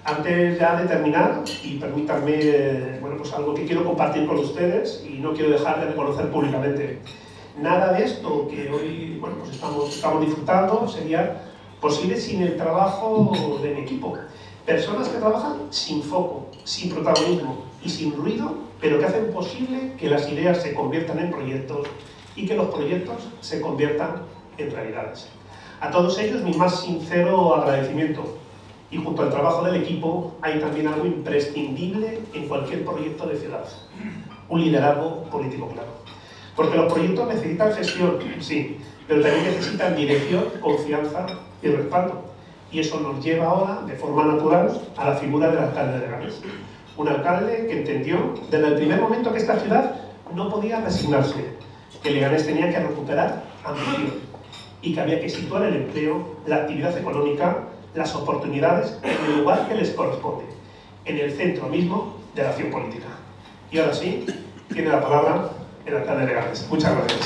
Antes ya de terminar, y permítanme bueno, pues algo que quiero compartir con ustedes y no quiero dejar de reconocer públicamente. Nada de esto que hoy bueno, pues estamos disfrutando sería posible sin el trabajo de mi equipo. Personas que trabajan sin foco, sin protagonismo y sin ruido, pero que hacen posible que las ideas se conviertan en proyectos y que los proyectos se conviertan en realidades. A todos ellos mi más sincero agradecimiento. Y junto al trabajo del equipo hay también algo imprescindible en cualquier proyecto de ciudad: un liderazgo político claro. Porque los proyectos necesitan gestión, sí, pero también necesitan dirección, confianza y respaldo. Y eso nos lleva ahora, de forma natural, a la figura del alcalde de Leganés. Un alcalde que entendió desde el primer momento que esta ciudad no podía resignarse, que Leganés tenía que recuperar ambición y que había que situar el empleo, la actividad económica, las oportunidades en el lugar que les corresponde, en el centro mismo de la acción política. Y ahora sí, tiene la palabra el alcalde de Leganés. Muchas gracias.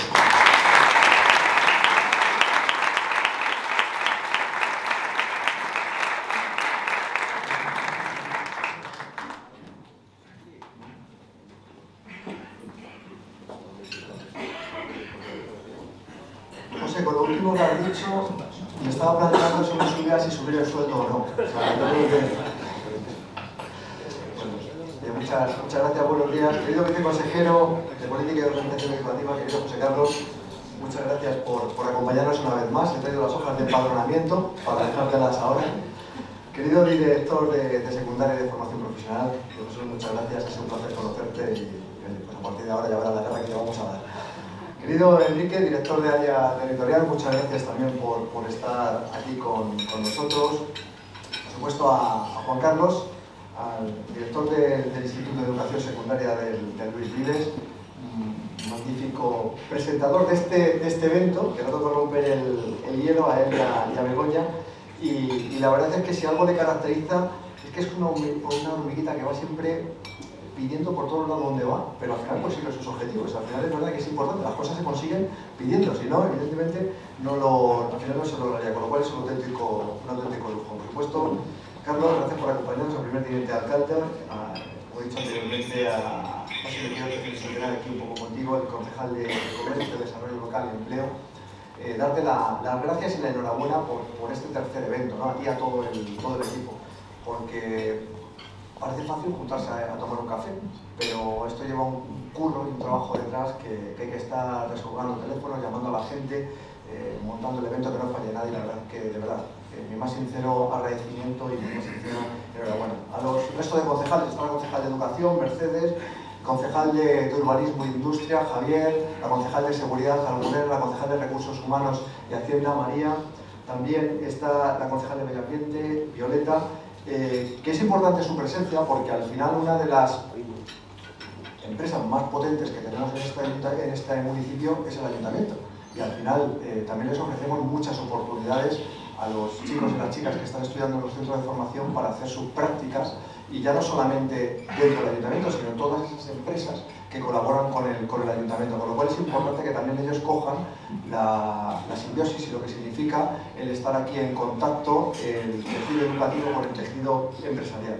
José, con lo último que has dicho, me estaba planteando si me subía, si subir el sueldo o no. O sea, yo creo que... Muchas gracias, buenos días. Querido viceconsejero de Política y Organización Educativa, querido José Carlos, muchas gracias por acompañarnos una vez más. He traído las hojas de empadronamiento para dejártelas ahora. Querido director de secundaria y de formación profesional, profesor, muchas gracias, es un placer conocerte y pues a partir de ahora ya verás la guerra que le vamos a dar. Querido Enrique, director de área territorial, muchas gracias también por estar aquí con nosotros. Por supuesto a Juan Carlos, al director del Instituto de Educación Secundaria del Luis Vives, magnífico presentador de este evento, que no toca romper el hielo a él y a Begoña, y la verdad es que si algo le caracteriza es que es una hormiguita que va siempre pidiendo por todos lados donde va, pero al final consigue sus objetivos. Al final es verdad que es importante, las cosas se consiguen pidiendo, si no, evidentemente al final no se lograría, con lo cual es un auténtico lujo. Por supuesto, Carlos, gracias por acompañarnos al primer teniente alcalde, como he dicho anteriormente, a José Le quiero felicitar aquí un poco contigo, el concejal de Comercio, Desarrollo Local y Empleo, darte las gracias y la enhorabuena por este tercer evento, ¿no? A ti y a todo el equipo, porque parece fácil juntarse a tomar un café, pero esto lleva un curro y un trabajo detrás que hay que estar descolgando teléfonos, llamando a la gente, montando el evento, que no falle nadie. La verdad que, de verdad, mi más sincero agradecimiento y mi más sincera enhorabuena. A los restos de concejales, está la concejal de Educación, Mercedes, concejal de Urbanismo e Industria, Javier, la concejal de Seguridad, Almudena, la concejal de Recursos Humanos y Hacienda, María, también está la concejal de Medio Ambiente, Violeta, que es importante su presencia porque al final una de las empresas más potentes que tenemos en este municipio es el ayuntamiento, y al final también les ofrecemos muchas oportunidades a los chicos y las chicas que están estudiando en los centros de formación para hacer sus prácticas, y ya no solamente dentro del ayuntamiento, sino en todas esas empresas que colaboran con el ayuntamiento, con lo cual es importante que también ellos cojan la simbiosis y lo que significa el estar aquí en contacto, el tejido educativo con el tejido empresarial.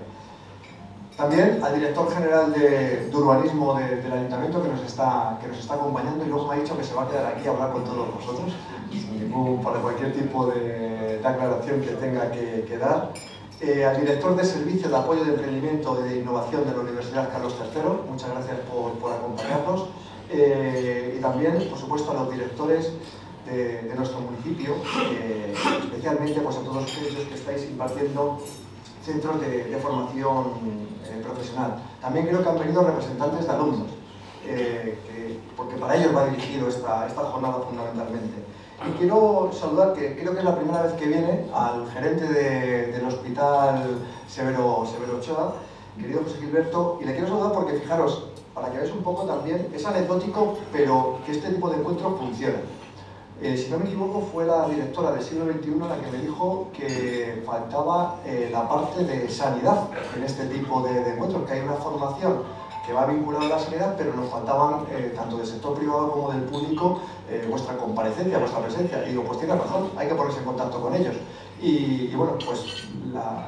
También al director general de urbanismo del ayuntamiento que nos está acompañando, y luego me ha dicho que se va a quedar aquí a hablar con todos vosotros, para cualquier tipo de aclaración que tenga que dar. Al director de Servicio de Apoyo de Emprendimiento y de Innovación de la Universidad Carlos III, muchas gracias por acompañarnos. Y también, por supuesto, a los directores de nuestro municipio, especialmente pues, a todos aquellos que estáis impartiendo centros de formación profesional. También creo que han venido representantes de alumnos, porque para ellos va dirigido esta jornada fundamentalmente. Y quiero saludar, que creo que es la primera vez que viene, al gerente del Hospital Severo Ochoa, querido José Gilberto, y le quiero saludar porque, fijaros, para que veáis un poco también, es anecdótico, pero que este tipo de encuentros funcionan. Si no me equivoco, fue la directora del siglo XXI la que me dijo que faltaba la parte de sanidad en este tipo de encuentros, que hay una formación que va vinculada a la sanidad, pero nos faltaban, tanto del sector privado como del público, vuestra comparecencia, vuestra presencia. Y digo, pues tiene razón, hay que ponerse en contacto con ellos. Y bueno, pues la